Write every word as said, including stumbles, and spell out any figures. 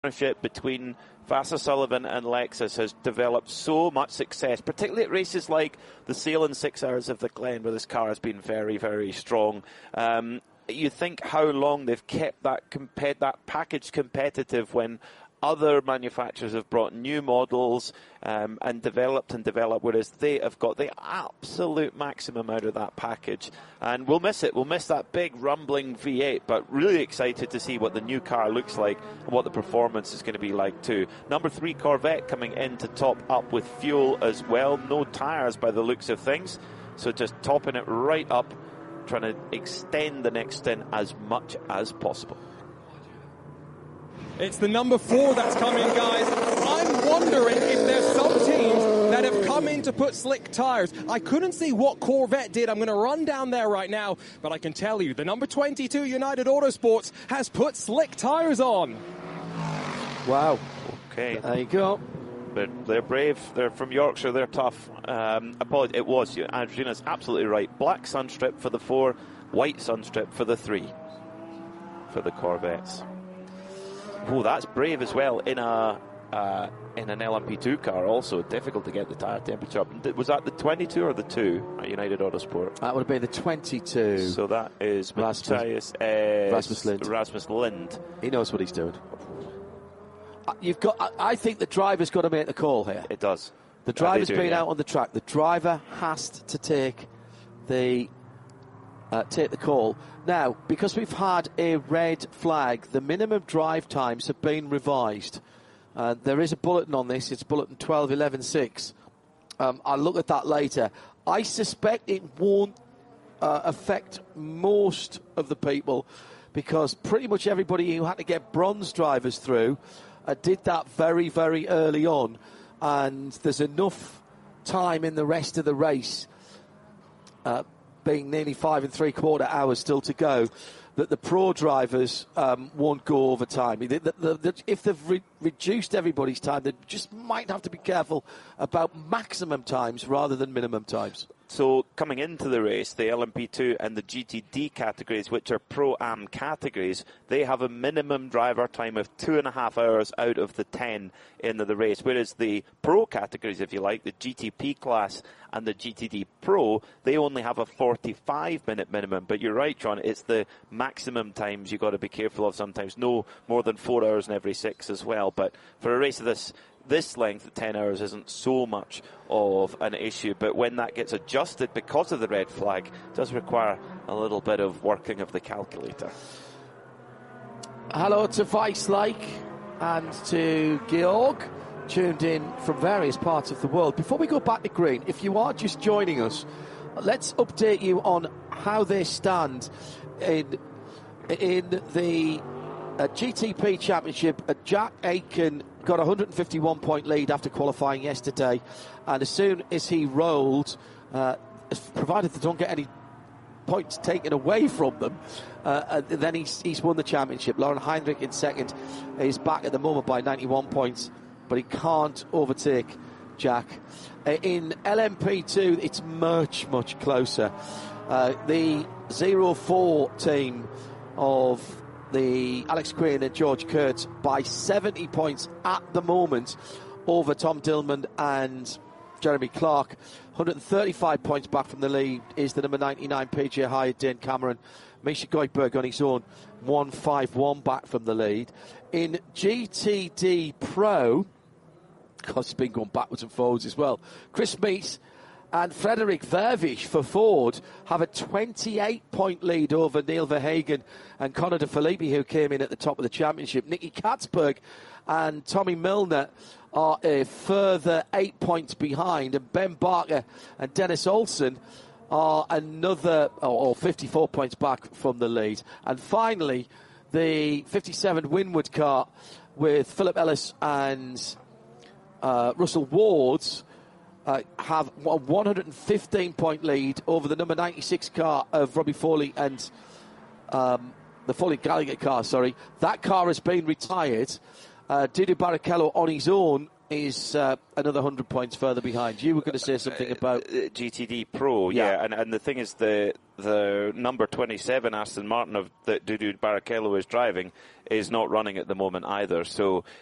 partnership between Vasser Sullivan and Lexus has developed so much success, particularly at races like the Salem Six Hours of the Glen, where this car has been very, very strong. Um, you think how long they've kept that compet that package competitive when other manufacturers have brought new models um, and developed and developed, whereas they have got the absolute maximum out of that package. And we'll miss it. We'll miss that big rumbling V eight, but really excited to see what the new car looks like and what the performance is going to be like too. Number three Corvette coming in to top up with fuel as well. No tyres by the looks of things, so just topping it right up, trying to extend the next stint as much as possible. It's the number four that's coming, guys. I'm wondering if there's some teams that have come in to put slick tyres. I couldn't see what Corvette did. I'm going to run down there right now, but I can tell you the number twenty-two United Autosports has put slick tyres on. Wow. Okay. There you go. But they're brave. They're from Yorkshire. They're tough. Um, apologies. It was. Adriana's absolutely right. Black sunstrip for the four, white sunstrip for the three for the Corvettes. Oh, that's brave as well in a uh, in an L M P two car. Also difficult to get the tyre temperature up. Was that the twenty-two or the two at United Autosport? That would have been the twenty-two. So that is Rasmus, Matthias uh, Rasmus Lind. Rasmus Lind. He knows what he's doing. You've got. I think the driver's got to make the call here. It does. The driver's do, been yeah. out on the track. The driver has to take the uh, take the call. Now, because we've had a red flag, the minimum drive times have been revised. Uh, there is a bulletin on this. It's bulletin twelve eleven six. Um, I'll look at that later. I suspect it won't uh, affect most of the people because pretty much everybody who had to get bronze drivers through uh, did that very, very early on. And there's enough time in the rest of the race uh, being nearly five and three quarter hours still to go, that the pro drivers um, won't go over time. The, the, the, the, if they've re- reduced everybody's time, they just might have to be careful about maximum times rather than minimum times. So coming into the race, the L M P two and the G T D categories, which are Pro-Am categories, they have a minimum driver time of two and a half hours out of the ten in the race, whereas the Pro categories, if you like, the G T P class and the G T D Pro, they only have a forty-five minute minimum. But you're right, John, it's the maximum times you've got to be careful of sometimes. No more than four hours in every six as well. But for a race of this this length at ten hours isn't so much of an issue, but when that gets adjusted because of the red flag, it does require a little bit of working of the calculator. Hello to Vice Lake and to Georg, tuned in from various parts of the world. Before we go back to green, if you are just joining us, let's update you on how they stand in in the uh, G T P Championship. Uh, Jack Aitken got a one hundred fifty-one point lead after qualifying yesterday, and as soon as he rolled, uh, provided they don't get any points taken away from them, uh, then he's, he's won the championship. Lauren Heinrich in second is back at the moment by ninety-one points, but he can't overtake Jack. Uh, in L M P two, it's much, much closer. Uh, the zero four team of the Alex Quinn and George Kurtz by seventy points at the moment over Tom Dillman and Jeremy Clark. one hundred thirty-five points back from the lead is the number ninety-nine P J Hyatt, Dane Cameron. Misha Goldberg on his own, one fifty-one back from the lead. In G T D Pro, because it's been going backwards and forwards as well, Chris Meese and Frederick Vervish for Ford have a twenty-eight point lead over Neil Verhagen and Conor De Filippi, who came in at the top of the championship. Nicky Katzberg and Tommy Milner are a further eight points behind, and Ben Barker and Dennis Olsen are another, or fifty-four points back from the lead. And finally, the fifty-seven Winward car with Philip Ellis and uh, Russell Wards Uh, have a one hundred fifteen point lead over the number ninety-six car of Robbie Foley and um, the Foley Gallagher car, sorry. That car has been retired. Uh, Didier Barrichello on his own is uh, another one hundred points further behind. You were going to say something about uh, G T D Pro, yeah, yeah. And, and the thing is, the the number twenty-seven Aston Martin of that Dudu Barrichello is driving is not running at the moment either. So